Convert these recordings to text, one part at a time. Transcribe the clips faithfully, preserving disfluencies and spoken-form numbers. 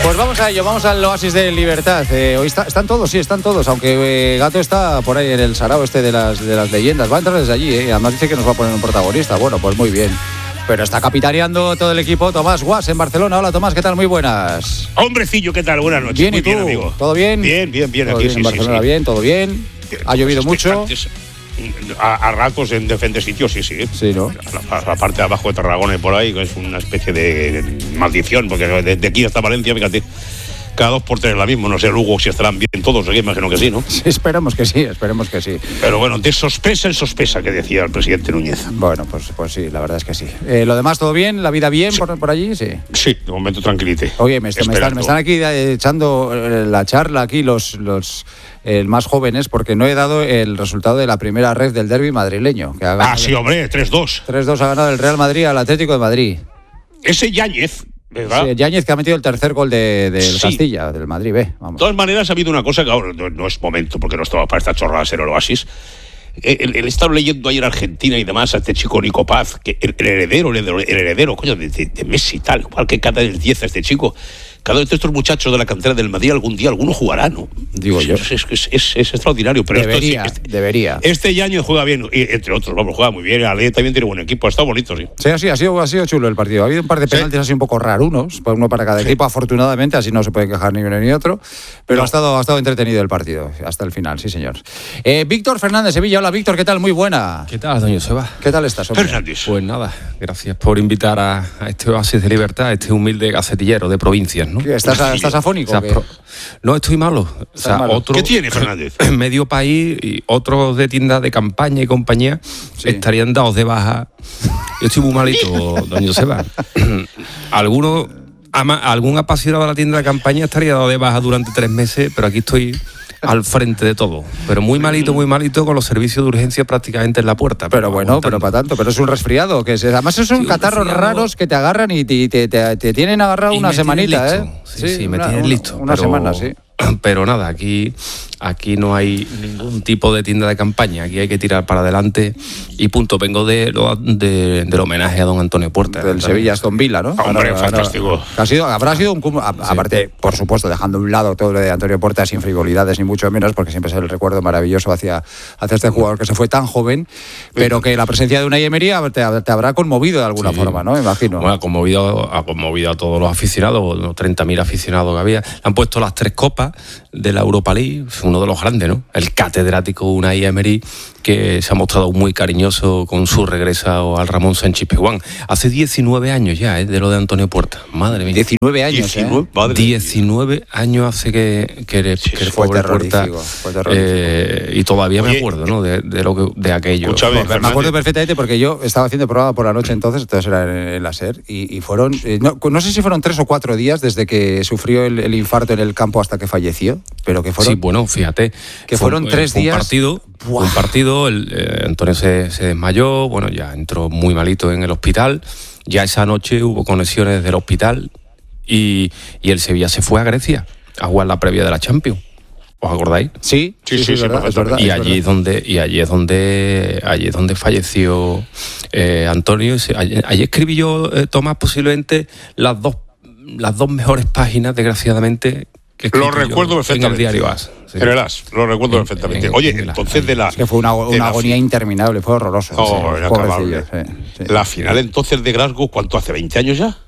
Pues vamos a ello, vamos al Oasis de Libertad. Eh, hoy está, están todos, sí, están todos, aunque eh, Gato está por ahí en el sarao este de las, de las leyendas. Va a entrar desde allí, eh, además dice que nos va a poner un protagonista. Bueno, pues muy bien. Pero está capitaneando todo el equipo Tomás Guas en Barcelona. Hola Tomás, ¿qué tal? Muy buenas. Hombrecillo, ¿qué tal? Buenas noches. Bien, muy ¿y tú? bien, amigo. ¿Todo bien? Bien, bien, bien. ¿Todo Aquí bien sí, en Barcelona? sí, sí. Bien, ¿todo bien? ¿Ha llovido mucho? A, a ratos en diferentes sitios, sí, sí. Sí, ¿no? La, la parte de abajo de Tarragona y por ahí, que es una especie de, de maldición, porque desde aquí hasta Valencia, fíjate, cada dos por tres la misma. No sé, Lugo, si estarán bien todos, aquí imagino que sí, ¿no? Sí, esperemos que sí, esperemos que sí. Pero bueno, de sospesa en sospesa, que decía el presidente Núñez. Bueno, pues, pues sí, la verdad es que sí. Eh, ¿Lo demás todo bien? ¿La vida bien Sí. por, por allí? Sí. Sí, de momento tranquilite. Oye, me, me, están, me están aquí echando la charla aquí los, los eh, más jóvenes porque no he dado el resultado de la primera ref del derbi madrileño. Que ha ganado, Ah, sí, hombre, tres dos. tres dos ha ganado el Real Madrid al Atlético de Madrid. Ese Yáñez, ¿verdad? Sí, Yáñez, que ha metido el tercer gol de, del Sí. Castilla, del Madrid B. Vamos. De todas maneras, ha habido una cosa que ahora no, no es momento, porque no estaba para esta chorrada ser el Oasis. El, el estar leyendo ayer Argentina y demás a este chico Nico Paz, que el, el heredero, el heredero, el heredero, coño, de, de, de Messi y tal, igual que cada del diez a este chico. Cada uno de estos muchachos de la cantera del Madrid algún día alguno jugará, ¿no? Digo yo. Es, es, es, es, es extraordinario. Pero debería, esto, este, debería. Este Yañez juega bien, y, entre otros, vamos, juega muy bien. Ale también tiene buen equipo, ha estado bonito, sí. Sí, así, ha, sido, ha sido chulo el partido. Ha habido un par de penaltis sí. así un poco rarunos, uno para cada sí. equipo, afortunadamente, así no se puede quejar ni uno ni otro. Pero no. ha, estado, ha estado entretenido el partido, hasta el final, sí, señor. Eh, Víctor Fernández, Sevilla. Hola, Víctor, ¿qué tal? Muy buena. ¿Qué tal, doña Seba? ¿Qué tal estás, hombre? Fernández. Pues nada, gracias por invitar a, a este Oasis de Libertad, a este humilde gacetillero de provincias, ¿no? ¿Estás, a, ¿estás afónico? O sea, pro... No, estoy malo. O sea, malo. Otro, ¿Qué tiene Fernández? Medio país y otros de tiendas de campaña y compañía sí. estarían dados de baja. Yo estoy muy malito, doña Seba. Algunos, algún apasionado de la tienda de campaña estaría dado de baja durante tres meses, pero aquí estoy al frente de todo, pero muy malito, muy malito, con los servicios de urgencia prácticamente en la puerta. Pero, pero bueno, aguantando. Pero para tanto, pero es un resfriado, que es, además son sí, catarros resfriado. raros que te agarran y te, te, te, te tienen agarrado una semanita, ¿eh? Sí, sí, sí, me una, tienen listo. Una pero, semana, sí. Pero nada, aquí, aquí no hay ningún tipo de tienda de campaña, aquí hay que tirar para adelante y punto. Vengo de, de, del homenaje a don Antonio Puerta. Del Sevilla Aston Villa, ¿no? Hombre, ahora, fantástico. Ahora, ha sido, habrá sido un... A, sí. Aparte, por supuesto, dejando a un lado todo lo de Antonio Puerta sin frivolidades ni mucho menos, porque siempre es el recuerdo maravilloso hacia, hacia este jugador que se fue tan joven, pero que la presencia de Unai Emery te, te habrá conmovido de alguna sí. forma, ¿no? Me imagino. Bueno, ha conmovido, ha conmovido a todos los aficionados, los treinta mil aficionados que había. Le han puesto las tres copas de la Europa League, uno de los grandes, ¿no? El catedrático Unai Emery, que se ha mostrado muy cariñoso con su regreso al Ramón Sánchez Pizjuán. Hace diecinueve años ya, ¿eh? De lo de Antonio Puerta. Madre mía. diecinueve años, diecinueve, ¿eh? Madre diecinueve años hace que, que, sí, que el pobre Puerta. Eh, y todavía Oye, me acuerdo, ¿no? De, de, lo que, de aquello. Escúchame, me, me acuerdo perfectamente porque yo estaba haciendo programa por la noche entonces, entonces era en, en la SER, y, y fueron, eh, no, no sé si fueron tres o cuatro días desde que sufrió el, el infarto en el campo hasta que falleció, pero que fueron... Sí, bueno, fíjate. Que fue, fueron tres fue días... Un partido, un partido el, eh, Antonio se, se desmayó, bueno, ya entró muy malito en el hospital, ya esa noche hubo conexiones del hospital y, y el Sevilla se fue a Grecia a jugar la previa de la Champions. ¿Os acordáis? Sí, sí, sí, sí, sí, verdad, es verdad, y es allí verdad. es donde y allí es donde allí es donde falleció eh, Antonio. Allí, allí escribí yo, eh, Tomás, posiblemente las dos las dos mejores páginas, desgraciadamente, que lo recuerdo perfectamente en el diario As. Sí. En el As, lo recuerdo en, perfectamente. En, Oye, en entonces de la... Es que fue una, una agonía fi... interminable, fue horroroso. Oh, sí, pobrecillo. Sí, sí. La final entonces de Glasgow, ¿cuánto hace? ¿veinte años ya?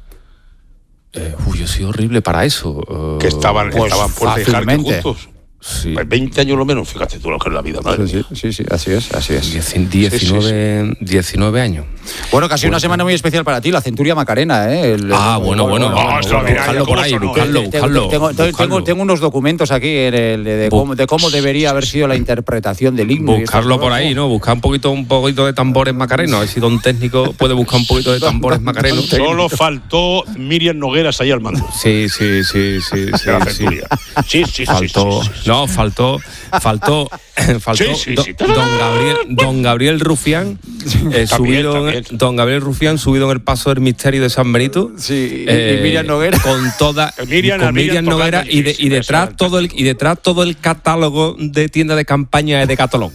Eh, uy, yo soy horrible para eso. Uh, que estaban, pues, estaban Puerta y Jarque juntos. Sí. Pues veinte años lo menos, fíjate tú lo que es la vida, madre. Sí, sí, sí, sí, así es, así es. diecinueve, sí, sí, sí. diecinueve años. Bueno, casi bueno, una semana muy especial para ti, la Centuria Macarena, ¿eh? El, ah, el, bueno, bueno. bueno, no, no, buscarlo por ahí, buscarlo, buscarlo. Tengo, tengo, tengo, tengo unos documentos aquí en el, de, de, cómo, de cómo debería haber sido la interpretación del himno. Buscarlo por ahí, ¿no? Buscar un poquito, un poquito de tambores macarenos. A ver si don técnico puede buscar un poquito de tambores macarenos. Solo faltó Miriam Nogueras ahí al mando. Sí, sí, sí, sí. sí, la Centuria. Sí, sí, sí. Faltó, no, faltó... Faltó, faltó sí, sí, sí. Don, don Gabriel, don Gabriel Rufián, eh, también, subido, también. Don Gabriel Rufián subido en el paso del misterio de San Benito. Sí, eh, y Miriam Noguera con toda Miriam, con Miriam, Miriam Noguera y, de, y detrás todo el y detrás todo el catálogo de tienda de campaña de Decathlon.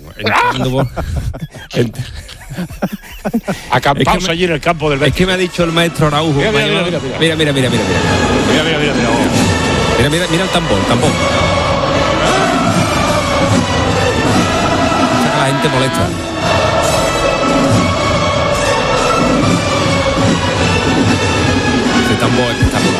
Acampados es que me, allí en el campo del Betis. Es que me ha dicho el maestro Araujo. Mira, mira, mira, mira, mira, mira, mira, mira, mira, mira, mira, mira, mira, mira, mira. Mira, mira, mira el tambor, el tambor. Saca la gente molesta. Ese tambor espectacular.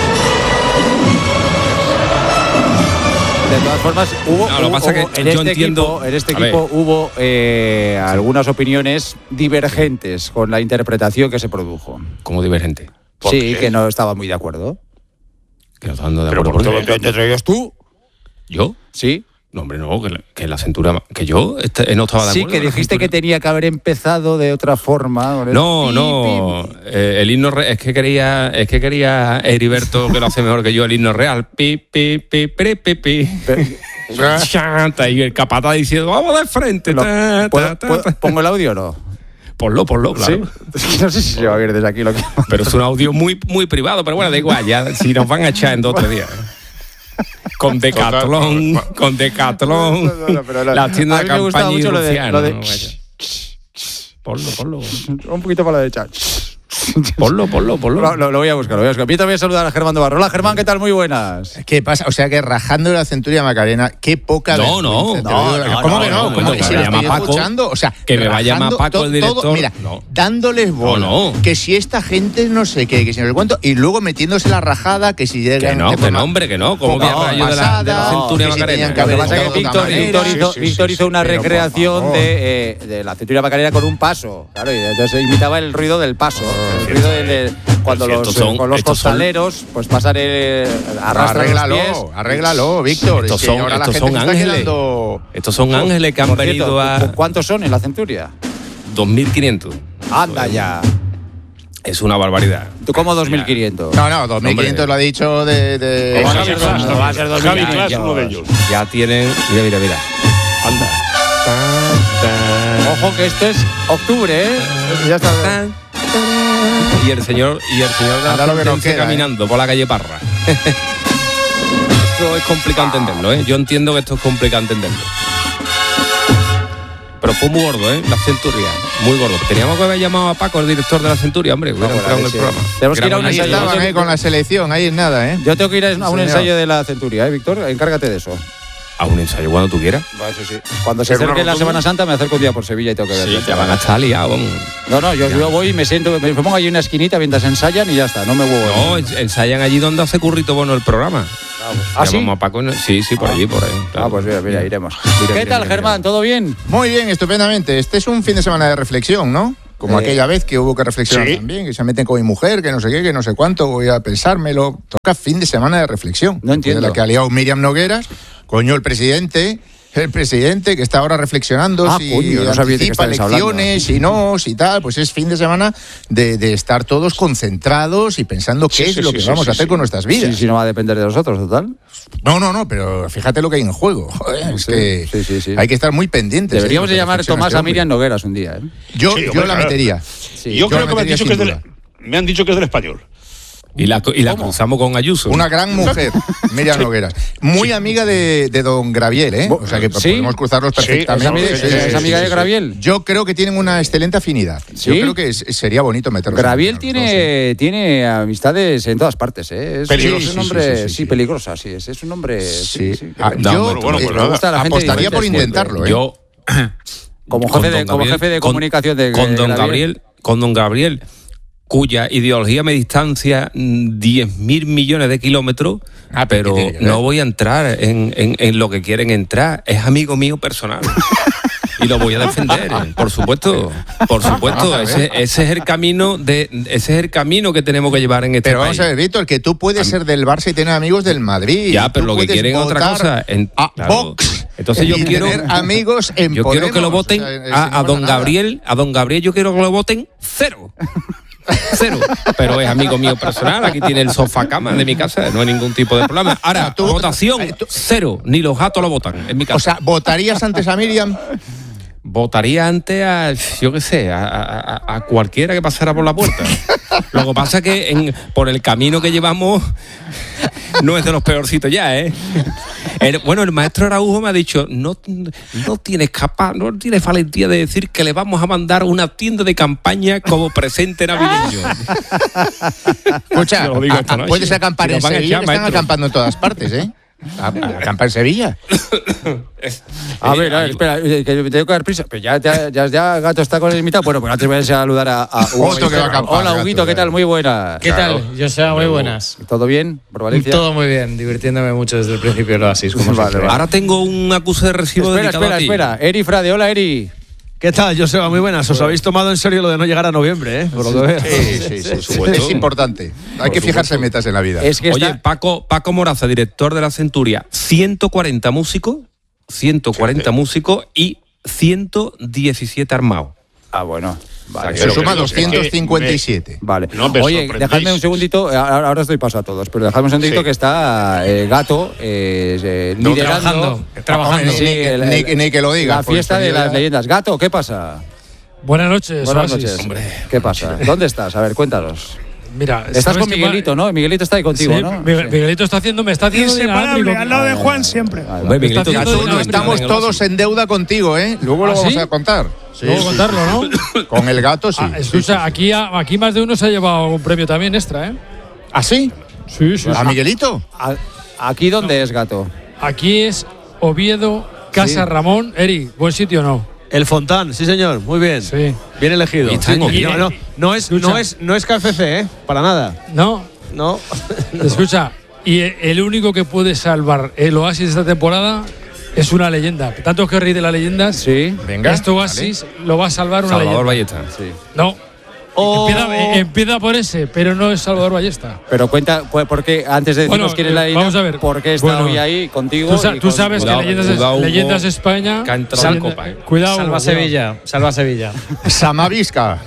De todas formas, hubo, no, lo hubo, pasa hubo que en, yo este entiendo, equipo, en este a equipo ver. hubo eh, algunas opiniones divergentes con la interpretación que se produjo. Como divergente. Sí, que no estaba muy de acuerdo. Que no están de Pero acuerdo. por ¿Por todo qué? lo que- traías tú? ¿Yo? Sí. No, hombre, no, que la, que la cintura... Que yo este, no estaba de Sí, acuerdo. que con la dijiste cintura. que tenía que haber empezado de otra forma. con el No, pi, no, pi, pi. eh, el himno re- es que quería, es que quería Heriberto, que lo hace mejor que yo, el himno real. Pi, pi, pi, pi, pi, pi. Chanta, y el capataz diciendo, vamos de frente. Lo- ta, ¿puedo- ta, ta, puedo- ta. ¿Pongo el audio o no? Ponlo, ponlo, claro. Sí. Es que no sé si se va a ver desde aquí lo que. Pero es un audio muy, muy privado, pero bueno, da igual, ya, si nos van a echar en dos o tres días. Con Decathlon, con Decathlon, No, no, no, pero no. las tiendas A de mí me gustaba campaña y mucho lo de- Luciano. lo de- no, vaya. Ponlo, ponlo. Un poquito para la derecha. Ponlo, ponlo, ponlo. Lo, lo- lo voy a buscar, lo voy a buscar. Yo también voy a saludar a Germán de Barro. Hola, Germán, ¿qué tal? Muy buenas. ¿Qué pasa? O sea que rajando de la Centuria Macarena, qué poca No, no, vergüenza, te no, lo digo. no, ¿Cómo no, que no, no? no, ¿Cómo no, que que si me lo llama estoy Paco, escuchando? O sea, que me va a llamar rajando Paco, to- el director. todo, mira, No. dándoles bola. No, no. Que si esta gente no sé qué, que si no sé cuánto, y luego metiéndose la rajada, que si llegan... Que no, de que forma no, hombre, que no. ¿Cómo poca voy a rayo de la, de la pasada, Centuria que si Macarena? tenían que Lo que haber pasa es que estado de Víctor, otra Víctor manera. hizo, Sí, sí, Víctor sí, hizo una pero por recreación favor. de, eh, de la cintura macarena con un paso. Claro, y entonces imitaba el ruido del paso. El ruido del- de, cuando Pero los, estos son- con los estos son- costaleros pues pasan el, arrastran los Arréglalo, pies. arréglalo, Víctor. Estos Es que son- ahora la estos gente son se está ángeles. quedando- Estos son ángeles que han Por cierto, venido a ¿cuántos son en la centuria? dos mil quinientos. Anda ya. Es una barbaridad. ¿Tú cómo dos mil quinientos? No, no, dos mil quinientos Hombre. lo ha dicho de... de- ¿Cómo va a Javi ser Klaas, dos- no va a ser dos mil Javi quinientos? Klaas, uno de ellos. Ya tienen... Mira, mira, mira. Anda. Ojo que esto es octubre, ¿eh? Ya está. Y el señor y el señor de la Anda lo que nos sentencia queda, caminando por la calle Parra. Esto es complicado entenderlo, ¿eh? Yo entiendo que esto es complicado entenderlo. Pero fue muy gordo, ¿eh? La Centuria. Muy gordo. Teníamos que haber llamado a Paco, el director de la Centuria, hombre. Hubiera Vamos, entrado en el sí. programa. Tenemos que ir a un Era Ahí ensayo. buenísimo. estaban, eh, con la selección, ahí es nada, ¿eh? Yo tengo que ir a un Señor. ensayo de la centuria, ¿eh, Víctor? Encárgate de eso. A un ensayo cuando tú quieras. Cuando se Pero acerque una la rotonda. Semana Santa me acerco un día por Sevilla y tengo que verlo. Sí, ya van a estar liados. vamos. No, no, yo, yo voy y me siento, me pongo ahí en una esquinita mientras ensayan y ya está, no me huevo. No, ens- ensayan allí donde hace currito bueno el programa. ¿Ah, sí? Llamamos a Paco. en- Sí, sí, por allí, por ahí. claro. Ah, pues mira, mira, iremos. Mira, ¿Qué mira, tal, mira, Germán? ¿Todo bien? Muy bien, estupendamente. Este es un fin de semana de reflexión, ¿no? Como Eh, aquella vez que hubo que reflexionar sí. también, que se meten con mi mujer, que no sé qué, que no sé cuánto, voy a pensármelo. Toca fin de semana de reflexión. No entiendo. De la que ha liado Miriam Nogueras, coño, el presidente, el presidente que está ahora reflexionando Ah, si coño, no sabía de qué anticipa estabais hablando. elecciones, si no, si tal, pues es fin de semana de, de estar todos concentrados y pensando qué Sí, es sí, lo sí, que sí, vamos sí, a hacer sí. con nuestras vidas. Sí, sí, no va a depender de nosotros, total. No, no, no, pero fíjate lo que hay en juego. Joder, es Sí, que sí, sí, sí. hay que estar muy pendientes. Deberíamos ¿eh? de Lo que llamar reflexiona Tomás este a hombre. Miriam Nogueras un día, ¿eh? Yo, Sí, yo hombre, la claro. metería. Sí. yo yo creo la que me han, metería dicho que es sin del, duda. me han dicho que es del Español. Y la, y la cruzamos con Ayuso. Una gran mujer, Miriam Nogueras. Muy amiga de, de don Graviel, ¿eh? O sea que ¿Sí? podemos cruzarlos Sí, perfectamente. ¿Es, sí, ami- sí, es sí, amiga sí, de sí. Graviel? Yo creo que tienen una excelente afinidad. ¿Sí? Yo creo que es- sería bonito meterlos. Graviel en- tiene, tiene amistades en todas partes, ¿eh? Es, Peligroso. es un Sí, hombre, sí, sí, sí, sí, sí. peligrosa, sí, es, es un hombre... Sí, Sí. sí, Ah, que- no, yo bueno, bueno, eh, pues me nada. gusta la gente apostaría por diferente. intentarlo, ¿eh? Yo, Como con jefe de, don como Gabriel- jefe de con- comunicación de con don Graviel. Gabriel, con don Gabriel, cuya ideología me distancia mm, diez mil millones de kilómetros, Ah, pero pero ¿qué tiene que ver? no voy a entrar en, en- en lo que quieren entrar. Es amigo mío personal. Y lo voy a defender, eh, por supuesto, por supuesto. Ese, ese es el camino de, ese es el camino que tenemos que llevar en este Pero país. vamos a ver, Víctor, que tú puedes ser del Barça y tener amigos del Madrid. Ya, pero Tú lo que puedes quieren es otra votar cosa. En- a claro. Vox. Entonces yo y quiero- tener amigos en Yo quiero que lo Podemos. voten O sea, es- a, no a pasa don nada. Gabriel, a don Gabriel yo quiero que lo voten cero. Cero. Pero es amigo mío personal, aquí tiene el sofá cama de mi casa, no hay ningún tipo de problema. Ahora, Tú- votación, eh, tú- cero. Ni los gatos lo votan en mi casa. O sea, ¿votarías antes a Miriam? Votaría antes a, yo qué sé, a, a- a cualquiera que pasara por la puerta. Lo que pasa es que en, por el camino que llevamos no es de los peorcitos ya, ¿eh? El, bueno, el maestro Araujo me ha dicho, no, no tienes capaz, no tienes valentía de decir que le vamos a mandar una tienda de campaña como presente navideño. Escucha, Te lo digo a- esta a- noche. puedes acampar Si en nos van a Sevilla, echar, que están maestro. acampando en todas partes, ¿eh? A- Acampa en Sevilla. A ver, a ver, espera, eh, que me tengo que dar prisa. Pero ya, ya, ya, ya Gato está con el invitado. Bueno, pues antes voy a saludar a, a Hugo. Otro que va a acampar, Hola, Gato, Huguito, ¿qué ya. tal? Muy buena. ¿Qué tal? Yo sé, muy buenas. ¿Todo bien por Valencia? Todo muy bien, divirtiéndome mucho desde el principio del Oasis, como Vale, siempre. vale. Ahora tengo un acuse de recibo Espera, dedicado espera, a ti. espera. Eri Frade, hola, Eri. ¿Qué tal, Joseba? Muy buenas. Os habéis tomado en serio lo de no llegar a noviembre, ¿eh? Por lo que veo. Sí, sí, sí. supuesto. Es importante. Hay que fijarse metas en la vida. Es que Oye, está... Paco, Paco Moraza, director de la Centuria, ciento cuarenta músicos, ciento cuarenta músicos y ciento diecisiete armados. Ah, bueno. Vale. Se Pero suma que- doscientos cincuenta y siete. Vale. No me Oye, sorprendéis. dejadme un segundito. eh, Ahora, ahora os doy paso a todos, pero dejadme un segundito Sí. que está eh, Gato eh, eh, No, liderando. trabajando, trabajando. Sí, Ni que- el- ni el- que- ni que lo diga, La porque fiesta de esto ya- las leyendas. Gato, ¿qué pasa? Buenas noches, Buenas Oasis. noches. ¿Qué pasa? ¿Dónde estás? A ver, cuéntanos. Mira, Estás ¿sabes con qué Miguelito, pa- ¿no? Miguelito está ahí contigo, Sí, ¿no? Miguel- Sí. Miguelito está haciendo, me está haciendo Inseparable, dinámico. al lado de Juan siempre. Vale, Hombre, vale. Miguelito, Está ya haciendo tú no dinámico. Estamos en el todos en deuda contigo, ¿eh? Luego lo ¿Ah, vamos sí? a contar. Sí, Luego sí, contarlo, ¿no? sí. Con el gato, sí. Ah, Sí, escucha, sí, sí. aquí, aquí más de uno se ha llevado un premio también extra, ¿eh? ¿Ah, sí? Sí, sí. ¿A Miguelito? A- ¿Aquí dónde es, Gato? Aquí es Oviedo, Casa Sí. Ramón. Eri, ¿buen sitio o no? El Fontán, sí, señor. Muy bien. Sí. Bien elegido. Y está en Sí, Oviedo. no, no, no es, no, Escucha. es, no es K F C, ¿eh? Para nada. ¿No? No. Escucha, y el único que puede salvar el Oasis esta temporada es una leyenda. Tanto que os reís de las leyendas. Sí. Venga. Este Oasis lo va a salvar una Salvador leyenda. Ballesta. Sí. No. Oh. Empieza, eh, empieza por ese, pero no es Salvador Ballesta. Pero cuenta, pues, ¿por qué? Antes de decirnos Bueno, quién es la eh, leyenda, vamos a ver. ¿por qué está Bueno, hoy ahí contigo? Tú, sa- y tú con- sabes Cuidado, que Leyendas, cuidado, Hugo, Leyendas España. que ha entrado en Leyenda- Copa, eh. Cuidado. Salva cuidado. Sevilla, salva Sevilla. Samavisca.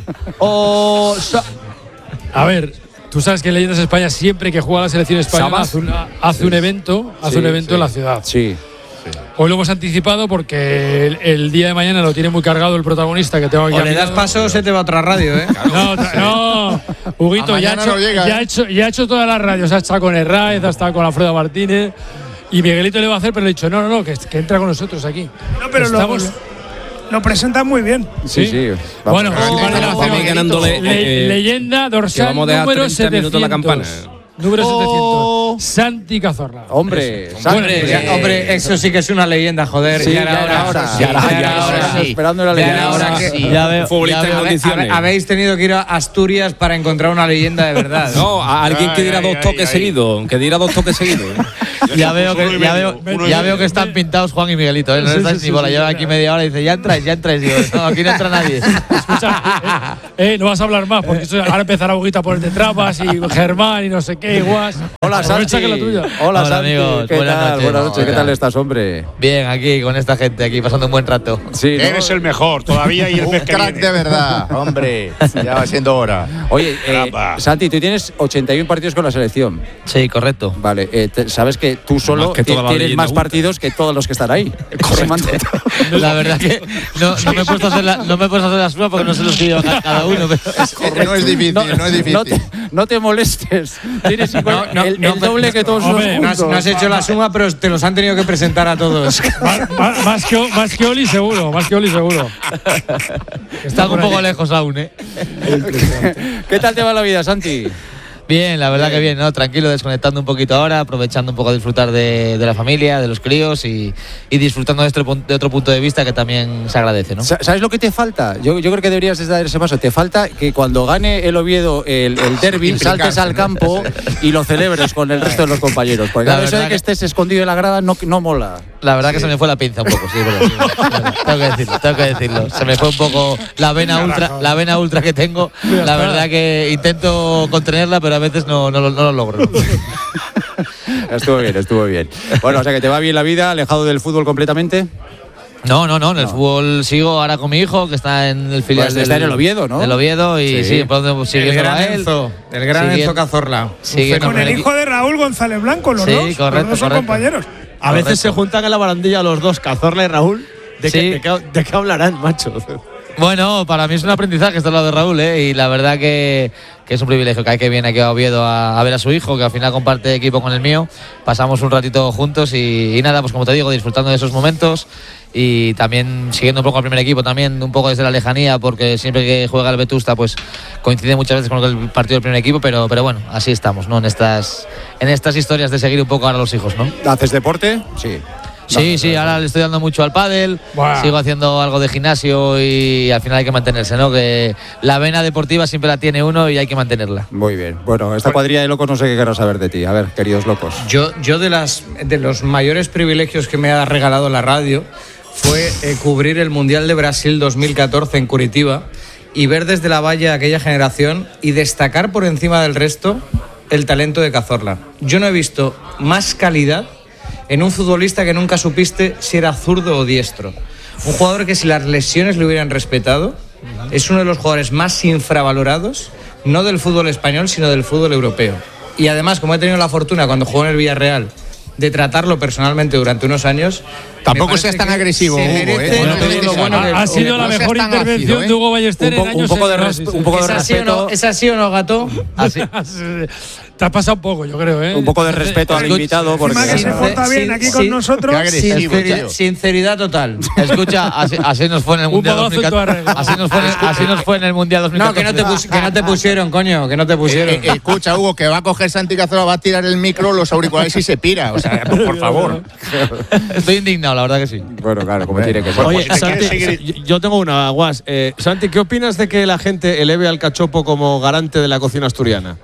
O. Sa- A ver, tú sabes que Leyendas España siempre que juega la selección española ¿Sabas? hace, una- hace un evento, hace Sí, un evento sí. en la ciudad. Sí. Hoy lo hemos anticipado porque el, el día de mañana lo tiene muy cargado el protagonista que tengo aquí. O a le mi das lado. paso, se te va a otra radio, ¿eh? No, tra- no, Huguito, A ya ha, mañana hecho, no llega, ya, ha ¿eh? hecho, ya ha hecho todas las radios. Ha estado con Herraiz, ha estado con Alfredo Martínez. Y Miguelito le va a hacer, pero le he dicho, no, no, no, que, que entra con nosotros aquí. No, pero lo, Estamos- lo presentan muy bien. Sí, sí. Vamos. Bueno, Oh, vale, vamos, vale, vamos, ganándole, Le- eh, leyenda que dorsal vamos a dejar número treinta minutos la campana. setecientos. Número Oh. setecientos. Santi Cazorla. Hombre, Eso. Santi. Bueno, Ya, hombre, eso sí que es una leyenda, joder. Sí, ya era ya era hora. hora. Sí, Ya era ya hora, era ya hora, era sí. esperando la Ya leyenda. era hora Sí. que- Ya veo. Futbolista ya en veo, condiciones. habe- Habéis tenido que ir a Asturias para encontrar una leyenda de verdad. No, a alguien que Ay, diera ay, dos ay, toques ay. seguidos. Que diera dos toques seguidos. Ya veo Uno y que, ya medio, veo, uno y ya medio. veo que están pintados Juan y Miguelito, ¿eh? No Sí, estáis sí, ni sí, bola. sí, Llevan sí. aquí media hora y dice, ya entráis, ya entráis. Digo, no, aquí no entra nadie. Escucha, eh, eh, no vas a hablar más, porque eso- ahora empezará Huguito a ponerte trampas y Germán y no sé qué, igual. Hola, Aprovecha Santi. que la tuya. Hola, Hola, Santi. amigos. ¿Qué Buenas tal? noches. Buenas noches. ¿Qué Hola. tal estás, hombre? Bien, aquí con esta gente, aquí pasando un buen rato. Sí, ¿no? Eres el mejor, todavía y el Un mes que crack viene. de verdad, hombre. Ya va siendo hora. Oye, eh, Caramba. Santi, tú tienes ochenta y uno partidos con la selección. Sí, correcto. Vale, eh, te- sabes que tú solo Más que ti- toda la tienes leyenda más junta. partidos que todos los que están ahí. Sumando- La verdad que no, no me he puesto a hacer la, no me he puesto a hacer la suma porque no sé los que lleva ca- cada uno. Pero No es difícil, no, es difícil. No te, no te molestes. Tienes igual No, no, el, no, el doble que todos hombre, los No has, juntos. no has hecho la suma, pero te los han tenido que presentar a todos. Más, más- más que, O- más que Oli seguro, más que Oli seguro. Está un poco lejos aún, ¿eh? ¿Qué tal te va la vida, Santi? Bien, la verdad que bien, ¿no? Tranquilo, desconectando un poquito ahora, aprovechando un poco a disfrutar de, de la familia, de los críos y, y disfrutando de, este, pun- de otro punto de vista que también se agradece, ¿no? Sa- ¿Sabes lo que te falta? Yo, yo creo que deberías de dar ese paso. Te falta que cuando gane el Oviedo el, el derbi, Implicarse, saltes al ¿no? campo y lo celebres con el resto de los compañeros. Porque La claro, eso de verdad que que- estés escondido en la grada no, no mola. La verdad que se me fue la pinza un poco, sí, es verdad, sí, es verdad. Tengo que decirlo, tengo que decirlo. Se me fue un poco la vena ultra, la vena ultra que tengo. La verdad que intento contenerla, pero a veces no, no, lo- no lo logro. Estuvo bien, estuvo bien. Bueno, o sea que te va bien la vida, alejado del fútbol completamente. No, no, no, en el fútbol sigo ahora con mi hijo, que está en el filial Pues del, está en el Oviedo, ¿no? Del Oviedo y Sí. sí, pronto El siguiendo gran a él. Enzo, el gran Siguiendo- Enzo Cazorla. siguiendo Con el hijo de Raúl González Blanco, los Sí, dos. correcto, los dos son correcto. compañeros. Correcto. A veces se juntan en la barandilla los dos, Cazorla y Raúl. ¿De, Sí. qué, de, qué, de qué hablarán, macho? Bueno, para mí es un aprendizaje estar al lado de Raúl, ¿eh? Y la verdad que, que es un privilegio que hay que viene aquí a Oviedo a, a ver a su hijo, que al final comparte equipo con el mío. Pasamos un ratito juntos y, y nada, pues como te digo, disfrutando de esos momentos y también siguiendo un poco al primer equipo, también un poco desde la lejanía, porque siempre que juega el Vetusta pues coincide muchas veces con el partido del primer equipo, pero, pero bueno, así estamos, ¿no? En estas, en estas historias de seguir un poco ahora a los hijos, ¿no? ¿Haces deporte? Sí. Sí, sí, ahora le estoy dando mucho al pádel, wow. Sigo haciendo algo de gimnasio y al final hay que mantenerse, ¿no? Que la vena deportiva siempre la tiene uno y hay que mantenerla. Muy bien. Bueno, esta cuadrilla de locos no sé qué querrá saber de ti. A ver, queridos locos. Yo, yo de, las, de los mayores privilegios que me ha regalado la radio fue eh, cubrir el Mundial de Brasil dos mil catorce en Curitiba y ver desde la valla aquella generación y destacar por encima del resto el talento de Cazorla. Yo no he visto más calidad en un futbolista que nunca supiste si era zurdo o diestro. Un jugador que si las lesiones le hubieran respetado, es uno de los jugadores más infravalorados, no del fútbol español, sino del fútbol europeo. Y además, como he tenido la fortuna cuando jugó en el Villarreal de tratarlo personalmente durante unos años. Tampoco seas tan agresivo, Hugo, ¿eh? Bueno, no lo bueno que, ha sido la mejor intervención ácido, ¿eh? de Hugo Ballester un, po, en años. Un poco de, res, un poco de respeto. ¿Es así o no, gato? Así. Te has pasado un poco, yo creo, ¿eh? Un poco de respeto al invitado. Porque que se porta bien aquí con nosotros. Sinceridad, sinceridad total. Escucha, así, así nos fue en el Mundial dos mil catorce. Así nos fue, así nos fue en el Mundial dos mil catorce. No, que no te, pus, que no te pusieron, coño, que no te pusieron. Eh, eh, escucha, Hugo, que va a coger Santi Cazorla, va a tirar el micro, los auriculares y se pira. O sea, por favor. Estoy indignado, la verdad que sí. Bueno, claro, como tiene que ser. Oye, pues, Santi, seguir... yo tengo una, Guas. Eh, Santi, ¿qué opinas de que la gente eleve al cachopo como garante de la cocina asturiana?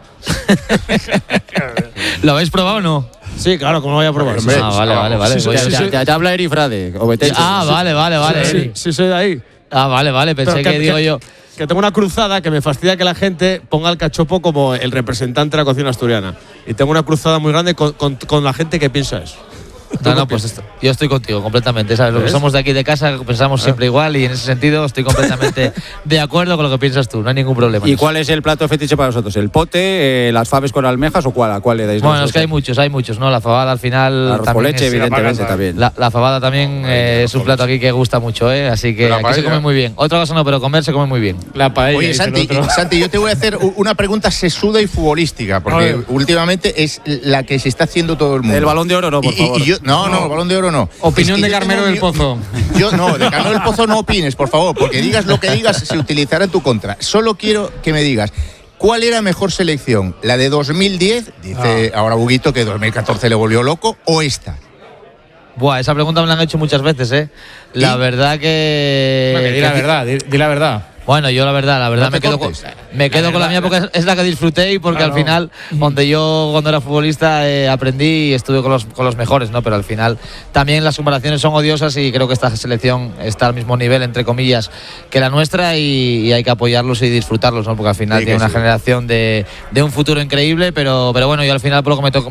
¿Lo habéis probado o no? Sí, claro, como lo voy a probar. Ah, vale, vale, vale. Sí, sí, sí, te, te habla Eri Frade. Ah, vale, vale, vale. Sí, sí, sí, soy de ahí. Ah, vale, vale. Pensé que, que digo que, yo. Que tengo una cruzada que me fastidia que la gente ponga al cachopo como el representante de la cocina asturiana. Y tengo una cruzada muy grande con, con, con la gente que piensa eso. No, no, pues esto, yo estoy contigo completamente, ¿sabes? Lo que somos de aquí de casa pensamos siempre igual y en ese sentido estoy completamente de acuerdo con lo que piensas tú, no hay ningún problema. ¿Y cuál es el plato fetiche para vosotros? ¿El pote, eh, las faves con almejas o cuál? ¿A cuál le dais? Bueno, es que hay muchos, hay muchos, ¿no? La fabada al final. Arroz con leche, es, evidentemente, también. La, la fabada también eh, es un plato aquí que gusta mucho, ¿eh? Así que aquí se come muy bien. Otra cosa no, pero comer se come muy bien. La paella. Oye, Santi, Santi, yo te voy a hacer una pregunta sesuda y futbolística, porque últimamente es la que se está haciendo todo el mundo. El Balón de Oro no, por y, favor. Y yo, no, no, el Balón de Oro no. Opinión es que de Carmelo del Pozo. Yo no, de Carmelo del Pozo no opines, por favor, porque digas lo que digas se utilizará en tu contra. Solo quiero que me digas, ¿cuál era mejor selección? ¿La de dos mil diez? Dice ah. ahora Huguito que dos mil catorce le volvió loco, ¿o esta? Buah, esa pregunta me la han hecho muchas veces, ¿eh? La ¿Y? verdad que... Bueno, que di la verdad, di, di la verdad. Bueno, yo la verdad, la verdad no me quedo con, me quedo la con la mía porque es la que disfruté y porque claro. al final, donde yo cuando era futbolista eh, aprendí y estuve con los, con los mejores, ¿no? Pero al final también las comparaciones son odiosas y creo que esta selección está al mismo nivel, entre comillas, que la nuestra y, y hay que apoyarlos y disfrutarlos, ¿no? Porque al final sí, tiene una sí. generación de, de un futuro increíble, pero, pero bueno, yo al final por lo que me, to